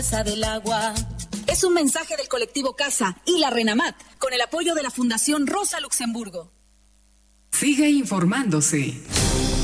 Casa del Agua. Es un mensaje del colectivo Casa y la RENAMAT, con el apoyo de la Fundación Rosa Luxemburgo. Siga informándose.